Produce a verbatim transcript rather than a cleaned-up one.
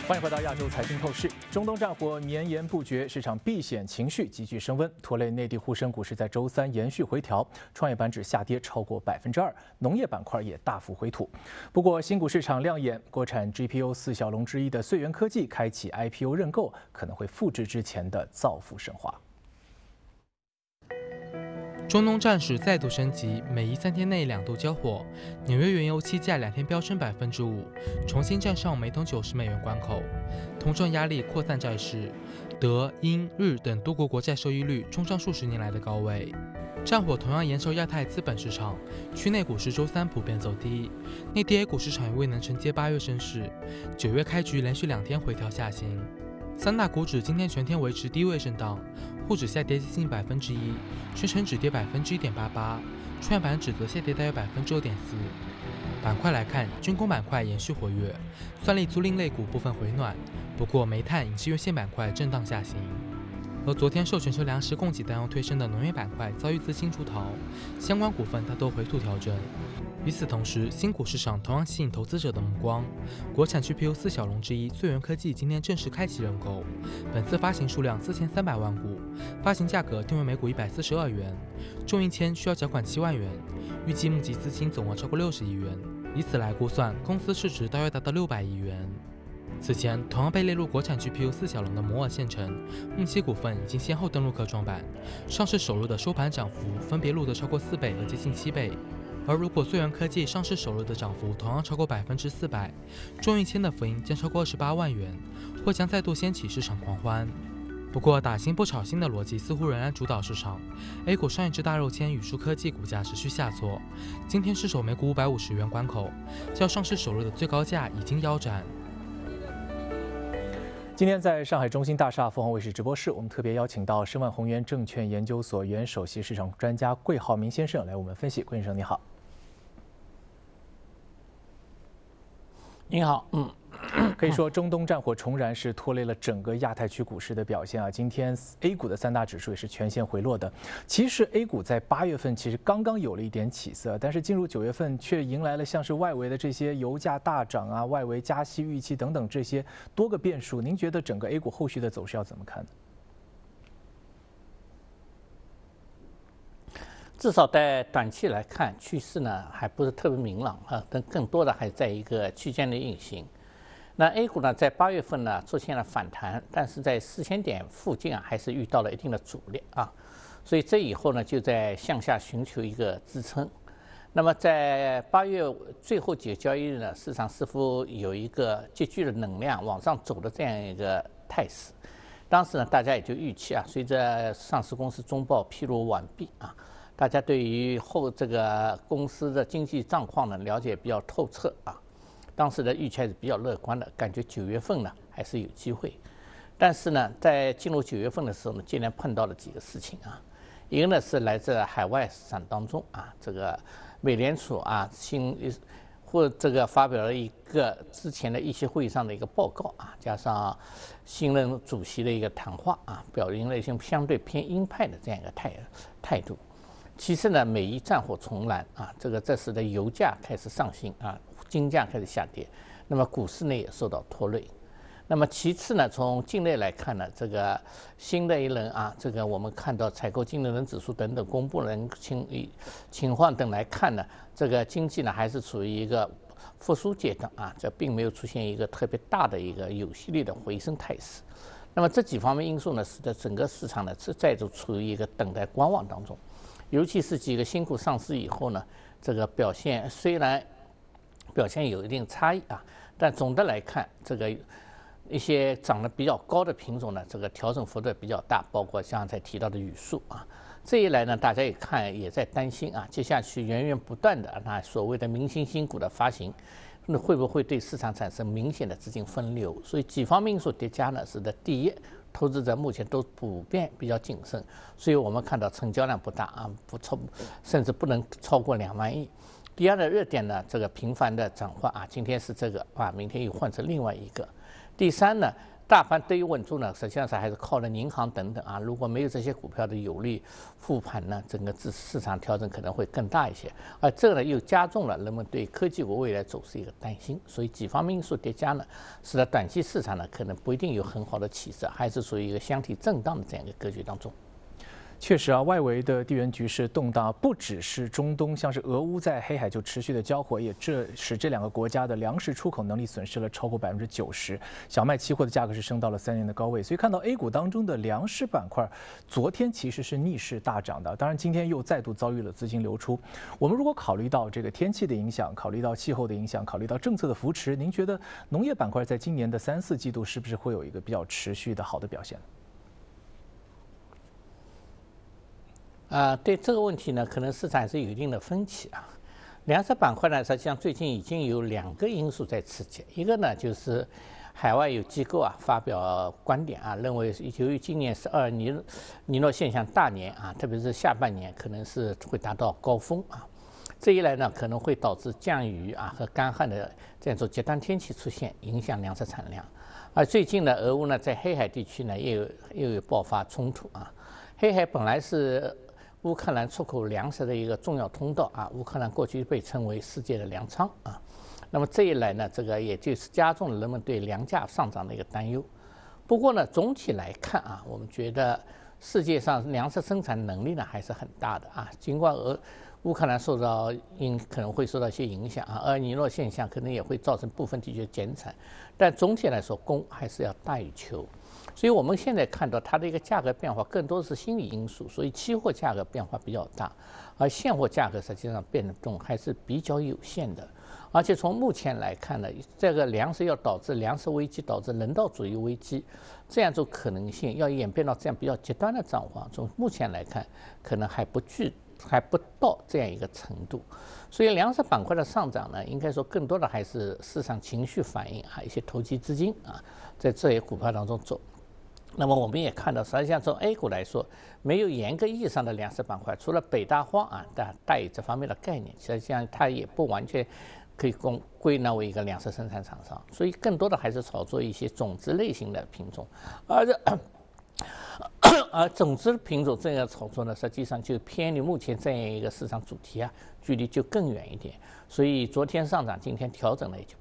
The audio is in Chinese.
欢迎回到亚洲财经透视。中东战火绵延不绝，市场避险情绪急剧升温，拖累内地沪深股市在周三延续回调，创业板指下跌超过百分之二，农业板块也大幅回吐。不过，新股市场亮眼，国产 G P U 四小龙之一的穗源科技开启 I P O 认购，可能会复制之前的造富神话。 中东战事再度升级，美伊三天内两度交火，纽约原油期价两天飙升百分之五，重新站上每桶九十美元关口。通胀压力扩散债市，德、英、日等多国国债收益率冲上数十年来的高位。战火同样延烧亚太资本市场，区内股市周三普遍走低，内地 A 股市场也未能承接八月升势，九月开局连续两天回调下行。三大股指今天全天维持低位震荡，沪指下跌接近百分之一，深成指跌百分之一点八八，创业板指则下跌大约百分之二点四。板块来看，军工板块延续活跃，算力租赁类股部分回暖，不过煤炭、影视院线板块震荡下行。而昨天受全球粮食供给担忧推升的农业板块遭遇资金出逃，相关股份大多回吐调整。与此同时，新股市场同样吸引投资者的目光。国产 G P U 四小龙之一穗源科技今天正式开启认购，本次发行数量四千三百万股，发行价格定为每股一百四十二元，中一签需要缴款七万元，预计募集资金总额超过六十亿元，以此来估算，公司市值大约达到六百亿元。此前，同样被列入国产 G P U 四小龙的摩尔线程、木西股份已经先后登陆科创板，上市首日的收盘涨幅分别录得超过四倍和接近七倍。而如果穗源科技上市首日的涨幅同样超过百分之四百，中一签的浮盈将超过二十八万元，或将再度掀起市场狂欢。不过，打新不炒新的逻辑似乎仍然主导市场。A 股上一只大肉签宇树科技股价持续下挫，今天失守每股五百五十元关口，较上市首日的最高价已经腰斩。 今天在上海中心大厦凤凰卫视直播室，我们特别邀请到申万宏源证券研究所原首席市场专家桂浩明先生来我们分析。桂先生你好。 您好，嗯， 可以说中东战火重燃是拖累了整个亚太区股市的表现啊。今天 A 股的三大指数也是全线回落的。其实 A 股在八月份其实刚刚有了一点起色，但是进入九月份却迎来了像是外围的这些油价大涨啊、外围加息预期等等这些多个变数。您觉得整个 A 股后续的走势要怎么看呢？ 至少在短期来看，趋势呢还不是特别明朗啊，但更多的还在一个区间的运行。那 A 股呢，在八月份呢出现了反弹，但是在四千点附近啊，还是遇到了一定的阻力啊，所以这以后呢，就在向下寻求一个支撑。那么在八月最后几个交易日呢，市场似乎有一个积聚的能量往上走的这样一个态势。当时呢，大家也就预期啊，随着上市公司中报披露完毕啊。大家对于后这个公司的经济状况呢了解比较透彻啊，当时的预期还是比较乐观的，感觉九月份呢还是有机会。但是呢，在进入九月份的时候呢，今年碰到了几个事情啊，一个呢是来自海外市场当中啊，这个美联储啊新或这个发表了一个之前的议息会议上的一个报告啊，加上新任主席的一个谈话啊，表明了一些相对偏鹰派的这样一个态态度。其次呢，美伊战火重燃啊，这个这时的油价开始上行啊，金价开始下跌，那么股市呢也受到拖累。那么其次呢，从境内来看呢，这个新的一轮啊，这个我们看到采购经理人指数等等公布人情情况等来看呢，这个经济呢还是处于一个复苏阶段啊，这并没有出现一个特别大的一个有系列的回升态势。那么这几方面因素呢，使得整个市场呢是再度处于一个等待观望当中。尤其是几个新股上市以后呢，这个表现虽然表现有一定差异啊，但总的来看，这个一些涨得比较高的品种呢，这个调整幅度比较大，包括像才提到的宇树啊。这一来呢，大家也看也在担心啊，接下去源源不断的那所谓的明星新股的发行，那会不会对市场产生明显的资金分流？所以几方面因素叠加呢，使得第一，投资者目前都普遍比较谨慎，所以我们看到成交量不大啊，不超，甚至不能超过两万亿。第二的热点呢，这个频繁的转换啊，今天是这个啊，明天又换成另外一个。第三呢， 大盘得以稳住呢，实际上是还是靠了银行等等啊。如果没有这些股票的有力复盘呢，整个市市场调整可能会更大一些。而这个呢，又加重了人们对科技股未来走势一个担心。所以几方面因素叠加呢，使得短期市场呢可能不一定有很好的起色，还是处于一个箱体震荡的这样一个格局当中。 确实啊，外围的地缘局势动荡，不只是中东，像是俄乌在黑海就持续的交火，也这使这两个国家的粮食出口能力损失了超过百分之九十。小麦期货的价格是升到了三年的高位，所以看到 A 股当中的粮食板块，昨天其实是逆势大涨的，当然今天又再度遭遇了资金流出。我们如果考虑到这个天气的影响，考虑到气候的影响，考虑到政策的扶持，您觉得农业板块在今年的三四季度是不是会有一个比较持续的好的表现呢？ 啊、呃，对这个问题呢，可能市场还是有一定的分歧啊。粮食板块呢，实际上最近已经有两个因素在刺激，一个呢就是海外有机构啊发表观点啊，认为由于今年是二尼尼诺现象大年啊，特别是下半年可能是会达到高峰啊，这一来呢可能会导致降雨啊和干旱的这样一种极端天气出现，影响粮食产量。而最近呢，俄乌呢在黑海地区呢又有又有爆发冲突啊，黑海本来是乌克兰出口粮食的一个重要通道啊，乌克兰过去被称为世界的粮仓啊。那么这一来呢，这个也就是加重了人们对粮价上涨的一个担忧。不过呢，总体来看啊，我们觉得世界上粮食生产能力呢还是很大的啊。尽管俄乌克兰受到因可能会受到一些影响啊，而尼诺现象可能也会造成部分地区的减产，但总体来说，供还是要大于求。所以我们现在看到它的一个价格变化更多是心理因素，所以期货价格变化比较大，而现货价格实际上变动还是比较有限的。而且从目前来看呢，这个粮食要导致粮食危机，导致人道主义危机，这样一种可能性要演变到这样比较极端的状况，从目前来看可能还不具还不到这样一个程度。所以粮食板块的上涨呢，应该说更多的还是市场情绪反应啊，一些投机资金啊在这些股票当中走。那么我们也看到，实际上从 A 股来说，没有严格意义上的粮食板块，除了北大荒啊，带带有这方面的概念，实际上它也不完全可以归归纳为一个粮食生产厂商，所以更多的还是炒作一些种子类型的品种，而这而种子品种这样炒作呢，实际上就偏离目前这样一个市场主题啊，距离就更远一点。所以昨天上涨，今天调整呢也就